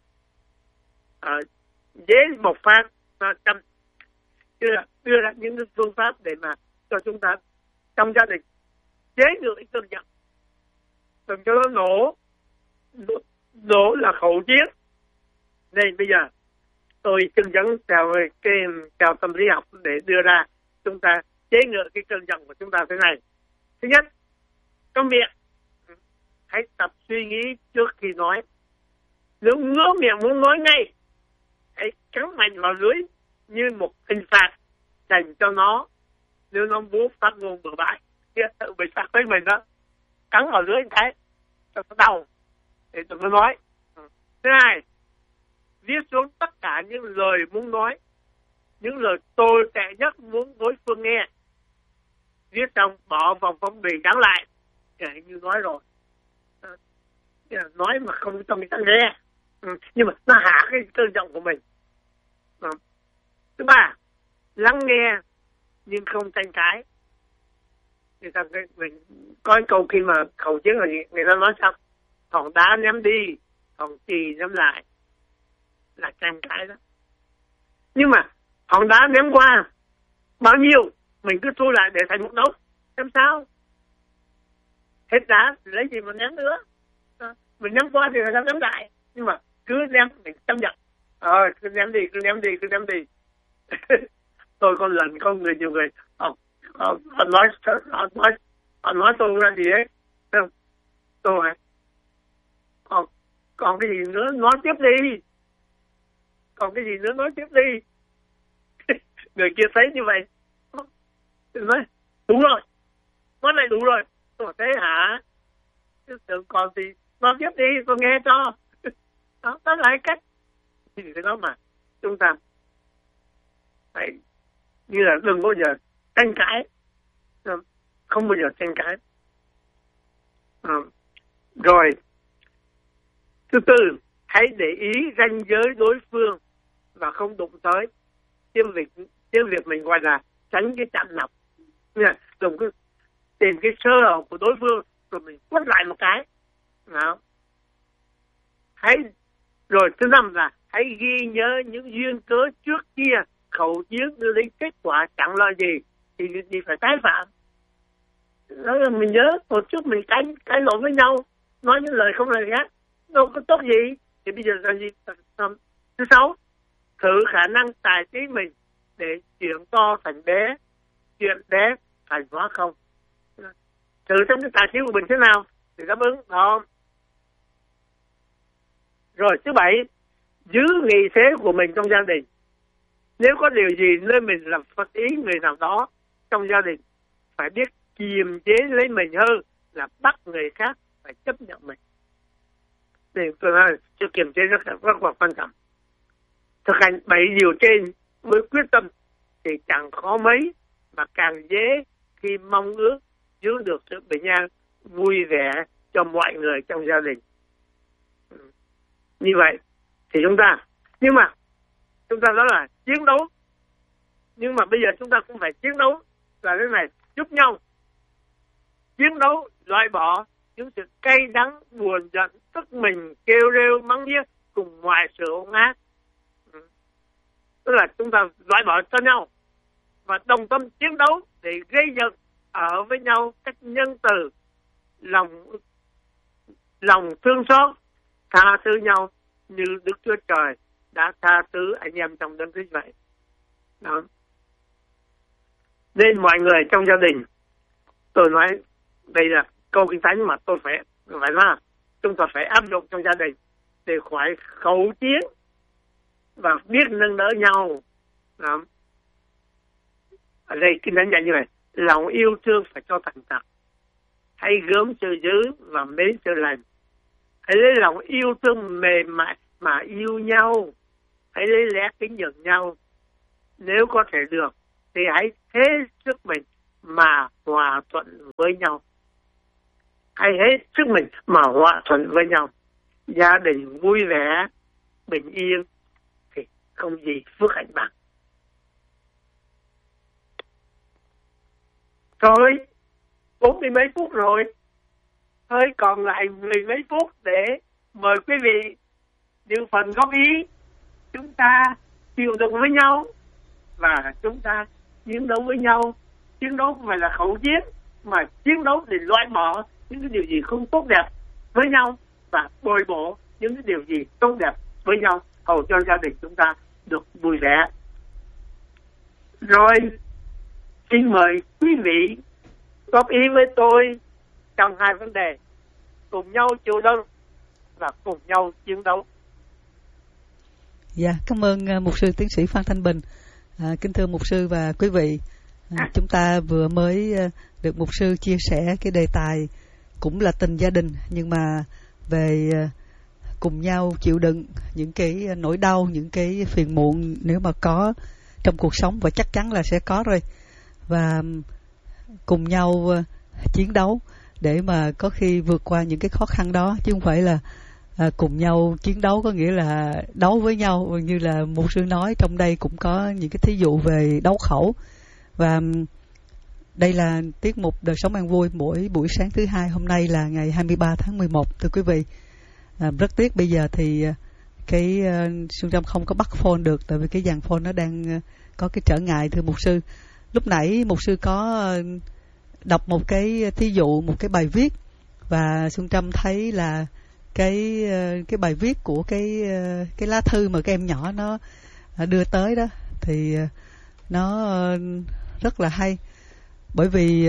à, dễ bộc phát, chăm đưa, đưa ra những phương pháp để mà cho chúng ta trong gia đình chế được cái cơn giận, đừng cho nó nổ. nổ nổ là khẩu chiến. Nên bây giờ tôi chân dẫn theo cái theo tâm lý học để đưa ra chúng ta chế ngự cái cơn giận của chúng ta thế này. Thứ nhất, trong miệng hãy tập suy nghĩ trước khi nói. Nếu ngứa miệng muốn nói ngay, hãy cắn mạnh vào lưỡi như một hình phạt dành cho nó. Nếu nó muốn phát ngôn bừa bãi, tự bị phạt với mình đó, cắn vào lưỡi cái cho nó đau để tụi nó nói. Thứ hai, viết xuống tất cả những lời muốn nói, những lời tồi tệ nhất muốn đối phương nghe. Viết xong bỏ vào phong bì dán lại, kể như nói rồi. À, nói mà không cho người ta nghe, ừ, nhưng mà nó hạ cái cơn giận của mình. À. Thứ ba, lắng nghe nhưng không tranh cãi. Người ta mình có cái câu khi mà khẩu chiến là gì? Người ta nói sao? Hòn đá ném đi, hòn chì ném lại, là tranh cãi đó. Nhưng mà hòn đá ném qua bao nhiêu mình cứ thu lại để thành một đống, làm sao? Hết đá thì lấy gì mà ném nữa? À, mình ném qua thì người ta ném lại, nhưng mà cứ ném mình chấp nhận. Ờ, cứ ném đi, cứ ném đi, cứ ném đi. Tôi có lần có người nhiều người họ, họ, họ nói họ nói họ nói tôi ra gì đấy, không? Tôi hỏi còn còn cái gì nữa nói tiếp đi, còn cái gì nữa nói tiếp đi. Người kia thấy như vậy nói đúng rồi, nói này đúng rồi. Tôi thế hả? Chứ tưởng còn gì nói tiếp đi, tôi nghe cho. Đó, đó là cái cách. Thì cái đó mà chúng ta phải như là đừng bao giờ tranh cãi, không bao giờ tranh cãi. À, rồi thứ tư, hãy để ý ranh giới đối phương và không đụng tới. Tiếng Việt tiếng Việt mình gọi là tránh cái chạm nọc. Đừng cứ tìm cái sơ hở của đối phương rồi mình quất lại một cái. Đó. Hãy rồi thứ năm là hãy ghi nhớ những duyên cớ trước kia khẩu chiến đưa đến kết quả chẳng là gì thì gì phải tái phạm. Đó là mình nhớ một chút mình cãi cãi lộn với nhau, nói những lời không lời khác, đâu có tốt gì. Thì bây giờ là gì? Thứ sáu, thử khả năng tài trí mình để chuyện to thành bé, chuyện bé thành hóa không. Thử xem cái tài trí của mình thế nào thì đáp ứng đó. Rồi thứ bảy, giữ nghị thế của mình trong gia đình. Nếu có điều gì nơi mình làm phật ý người nào đó trong gia đình, phải biết kiềm chế lấy mình hơn là bắt người khác phải chấp nhận mình. Thì tôi nói sự kiềm chế rất, rất là quan trọng. Thực hành bảy điều trên với quyết tâm thì chẳng khó mấy, mà càng dễ khi mong ước giữ được sự bình an, vui vẻ cho mọi người trong gia đình. Như vậy thì chúng ta, nhưng mà chúng ta đó là chiến đấu, nhưng mà bây giờ chúng ta cũng phải chiến đấu là thế này, giúp nhau chiến đấu loại bỏ những sự cay đắng, buồn giận, tức mình, kêu rêu, mắng nhiếc cùng ngoài sự ôn ác. Tức là chúng ta loại bỏ cho nhau và đồng tâm chiến đấu để gây dựng ở với nhau cách nhân từ, lòng lòng thương xót, tha thứ nhau như Đức Chúa Trời đã tha thứ anh em trong Đấng Christ vậy. Đó. Nên mọi người trong gia đình, tôi nói đây là câu Kinh Thánh mà tôi phải phải nói, chúng ta phải áp dụng trong gia đình để khỏi khẩu chiến và biết nâng đỡ nhau. Đó. Ở đây Kinh Thánh dạy như này, lòng yêu thương phải cho thành thật, hãy gớm sự dữ và mến sự lành. Hãy lấy lòng yêu thương mềm mại mà yêu nhau. hãy lấy lẽ kính nhường nhau. Nếu có thể được thì hãy hết sức mình mà hòa thuận với nhau. Hãy hết sức mình mà hòa thuận với nhau. Gia đình vui vẻ, bình yên thì không gì phước hạnh bằng. Thôi, bốn mươi mấy phút rồi. Thôi còn lại mười mấy phút để mời quý vị dự phần góp ý. Chúng ta chịu đựng với nhau và chúng ta chiến đấu với nhau. Chiến đấu không phải là khẩu chiến, mà chiến đấu để loại bỏ những cái điều gì không tốt đẹp với nhau và bồi bổ những cái điều gì tốt đẹp với nhau, hầu cho gia đình chúng ta được vui vẻ. Rồi, xin mời quý vị góp ý với tôi trong hai vấn đề: cùng nhau chịu đựng và cùng nhau chiến đấu. Dạ, cảm ơn uh, mục sư tiến sĩ Phan Thanh Bình. À, kính thưa mục sư và quý vị, à, chúng ta vừa mới uh, được mục sư chia sẻ cái đề tài cũng là tình gia đình, nhưng mà về uh, cùng nhau chịu đựng những cái nỗi đau, những cái phiền muộn nếu mà có trong cuộc sống, và chắc chắn là sẽ có rồi, và cùng nhau uh, chiến đấu để mà có khi vượt qua những cái khó khăn đó, chứ không phải là à, cùng nhau chiến đấu có nghĩa là đấu với nhau. Như là mục sư nói, trong đây cũng có những cái thí dụ về đấu khẩu. Và đây là tiết mục Đời Sống An Vui mỗi buổi sáng thứ hai. Hôm nay là ngày hai mươi ba tháng mười một, thưa quý vị. À, rất tiếc bây giờ thì cái uh, Xuân Trâm không có bắt phone được, tại vì cái dàn phone nó đang uh, có cái trở ngại, thưa mục sư. Lúc nãy mục sư có uh, đọc một cái thí dụ, một cái bài viết, và Xuân Trâm thấy là cái cái bài viết của cái cái lá thư mà các em nhỏ nó đưa tới đó thì nó rất là hay. Bởi vì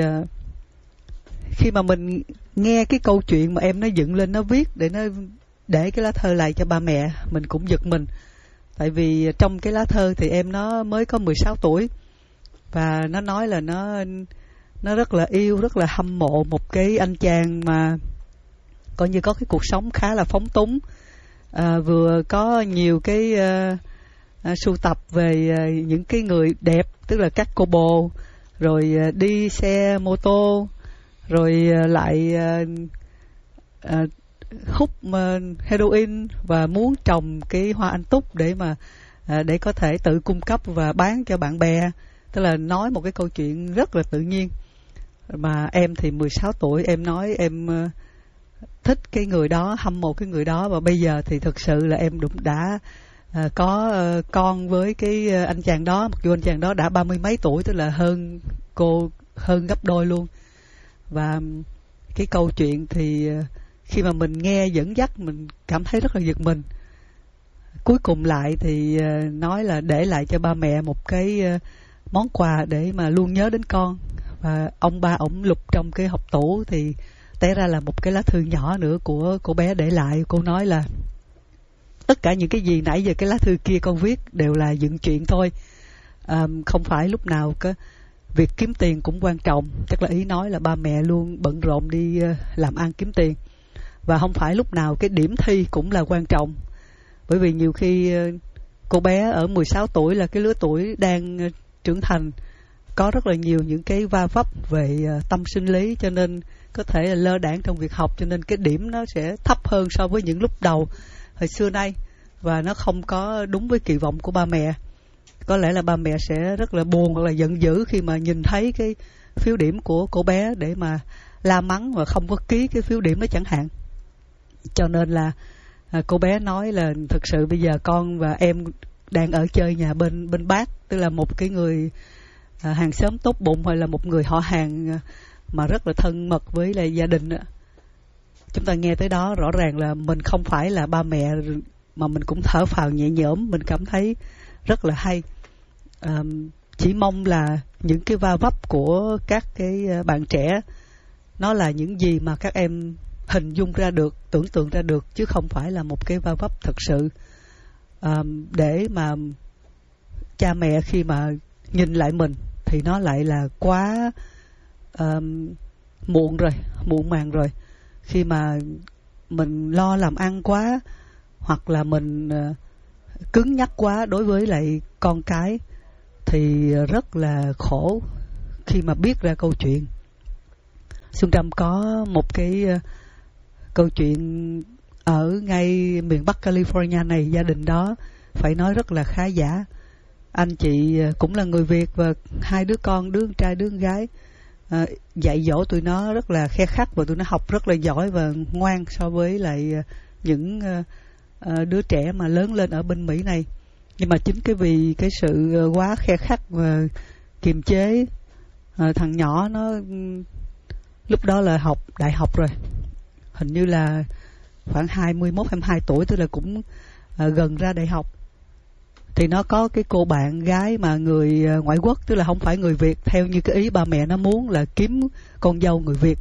khi mà mình nghe cái câu chuyện mà em nó dựng lên, nó viết để nó để cái lá thơ lại cho ba mẹ, mình cũng giật mình. Tại vì trong cái lá thơ thì em nó mới có mười sáu tuổi, và nó nói là nó nó rất là yêu, rất là hâm mộ một cái anh chàng mà coi như có cái cuộc sống khá là phóng túng, à, vừa có nhiều cái uh, uh, sưu tập về uh, những cái người đẹp, tức là các cô bồ, rồi uh, đi xe mô tô, rồi uh, lại uh, uh, hút uh, heroin và muốn trồng cái hoa anh túc để mà uh, để có thể tự cung cấp và bán cho bạn bè. Tức là nói một cái câu chuyện rất là tự nhiên. Mà em thì mười sáu tuổi, em nói em uh, thích cái người đó, hâm mộ cái người đó, và bây giờ thì thực sự là em đúng đã uh, có uh, con với cái uh, anh chàng đó, mặc dù anh chàng đó đã ba mươi mấy tuổi, tức là hơn cô hơn gấp đôi luôn. Và cái câu chuyện thì uh, khi mà mình nghe dẫn dắt, mình cảm thấy rất là giật mình. Cuối cùng lại thì uh, nói là để lại cho ba mẹ một cái uh, món quà để mà luôn nhớ đến con. Và ông ba ổng lục trong cái hộp tủ thì té ra là một cái lá thư nhỏ nữa của cô bé để lại. Cô nói là tất cả những cái gì nãy giờ cái lá thư kia con viết đều là dựng chuyện thôi, à, không phải lúc nào cái việc kiếm tiền cũng quan trọng. Chắc là ý nói là ba mẹ luôn bận rộn đi làm ăn kiếm tiền, và không phải lúc nào cái điểm thi cũng là quan trọng. Bởi vì nhiều khi cô bé ở mười sáu tuổi là cái lứa tuổi đang trưởng thành, có rất là nhiều những cái va vấp về tâm sinh lý, cho nên có thể là lơ đãng trong việc học, cho nên cái điểm nó sẽ thấp hơn so với những lúc đầu hồi xưa nay, và nó không có đúng với kỳ vọng của ba mẹ. Có lẽ là ba mẹ sẽ rất là buồn hoặc là giận dữ khi mà nhìn thấy cái phiếu điểm của cô bé để mà la mắng và không có ký cái phiếu điểm đó chẳng hạn. Cho nên là à, cô bé nói là thực sự bây giờ con và em đang ở chơi nhà bên bên bác, tức là một cái người à, hàng xóm tốt bụng, hoặc là một người họ hàng à, mà rất là thân mật với lại gia đình. Chúng ta nghe tới đó rõ ràng là mình không phải là ba mẹ, mà mình cũng thở phào nhẹ nhõm, mình cảm thấy rất là hay. À, chỉ mong là những cái va vấp của các cái bạn trẻ nó là những gì mà các em hình dung ra được, tưởng tượng ra được, chứ không phải là một cái va vấp thật sự. À, để mà cha mẹ khi mà nhìn lại mình thì nó lại là quá uh, muộn rồi, muộn màng rồi. Khi mà mình lo làm ăn quá, hoặc là mình uh, cứng nhắc quá đối với lại con cái thì rất là khổ khi mà biết ra câu chuyện. Xuân Trâm có một cái uh, câu chuyện ở ngay miền Bắc California này. Gia đình đó phải nói rất là khá giả. Anh chị uh, cũng là người Việt và hai đứa con, đứa con trai đứa con gái, uh, dạy dỗ tụi nó rất là khe khắt và tụi nó học rất là giỏi và ngoan so với lại uh, những uh, uh, đứa trẻ mà lớn lên ở bên Mỹ này. Nhưng mà chính cái vì cái sự uh, quá khe khắt và kiềm chế, uh, thằng nhỏ nó lúc đó là học đại học rồi, hình như là khoảng hai mươi mốt, hai mươi hai tuổi, tức là cũng uh, gần ra đại học. Thì nó có cái cô bạn gái mà người uh, ngoại quốc, tức là không phải người Việt, theo như cái ý ba mẹ nó muốn là kiếm con dâu người Việt.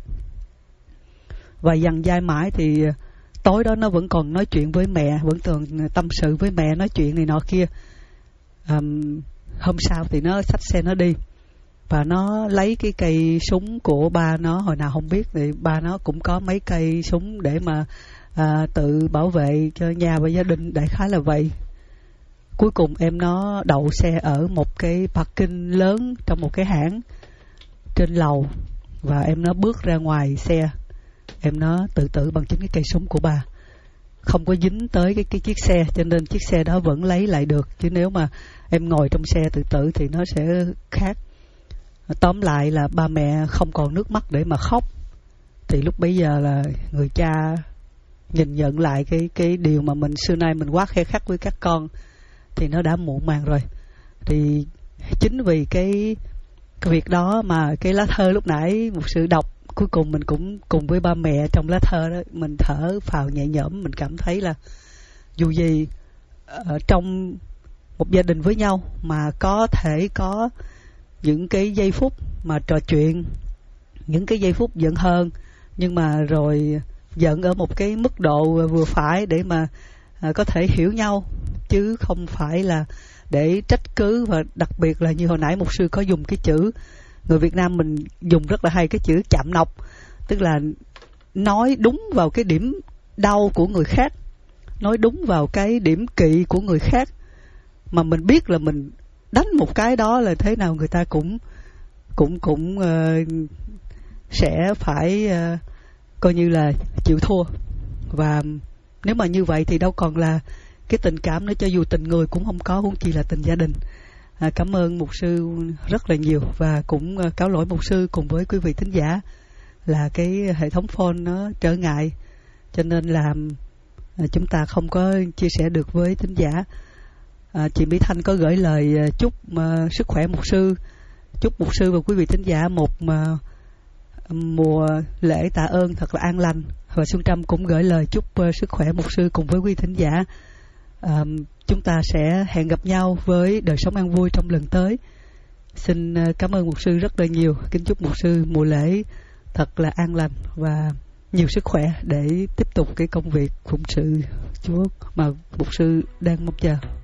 Và dằn dai mãi thì uh, tối đó nó vẫn còn nói chuyện với mẹ, vẫn còn tâm sự với mẹ, nói chuyện này nọ kia. Um, hôm sau thì nó xách xe nó đi. Và nó lấy cái cây súng của ba nó, hồi nào không biết, thì ba nó cũng có mấy cây súng để mà à, tự bảo vệ cho nhà và gia đình, đại khái là vậy. Cuối cùng em nó đậu xe ở một cái parking lớn trong một cái hãng trên lầu. Và em nó bước ra ngoài xe, em nó tự tử bằng chính cái cây súng của ba. Không có dính tới cái, cái chiếc xe, cho nên chiếc xe đó vẫn lấy lại được. Chứ nếu mà em ngồi trong xe tự tử thì nó sẽ khác. Tóm lại là ba mẹ không còn nước mắt để mà khóc. Thì lúc bấy giờ là người cha nhìn nhận lại cái cái điều mà mình xưa nay mình quá khe khắt với các con thì nó đã muộn màng rồi. Thì chính vì cái, cái việc đó mà cái lá thơ lúc nãy một sự đọc, cuối cùng mình cũng cùng với ba mẹ trong lá thơ đó, mình thở phào nhẹ nhõm. Mình cảm thấy là dù gì ở trong một gia đình với nhau mà có thể có những cái giây phút mà trò chuyện, những cái giây phút giận hờn, nhưng mà rồi giận ở một cái mức độ vừa phải để mà à, có thể hiểu nhau, chứ không phải là để trách cứ. Và đặc biệt là như hồi nãy mục sư có dùng cái chữ, người Việt Nam mình dùng rất là hay cái chữ chạm nọc, tức là nói đúng vào cái điểm đau của người khác, nói đúng vào cái điểm kỵ của người khác, mà mình biết là mình đánh một cái đó là thế nào người ta cũng cũng cũng uh, sẽ phải uh, coi như là chịu thua. Và nếu mà như vậy thì đâu còn là cái tình cảm nữa, cho dù tình người cũng không có, huống chi là tình gia đình. À, cảm ơn mục sư rất là nhiều, và cũng uh, cáo lỗi mục sư cùng với quý vị thính giả là cái hệ thống phone nó trở ngại, cho nên là uh, chúng ta không có chia sẻ được với thính giả. À, chị Mỹ Thanh có gửi lời chúc uh, sức khỏe mục sư, chúc mục sư và quý vị thính giả một uh, mùa lễ tạ ơn thật là an lành. Và Xuân Trâm cũng gửi lời chúc uh, sức khỏe mục sư cùng với quý vị thính giả. Uh, chúng ta sẽ hẹn gặp nhau với đời sống an vui trong lần tới. Xin uh, cảm ơn mục sư rất là nhiều. Kính chúc mục sư mùa lễ thật là an lành và nhiều sức khỏe để tiếp tục cái công việc phụng sự Chúa mà mục sư đang mong chờ.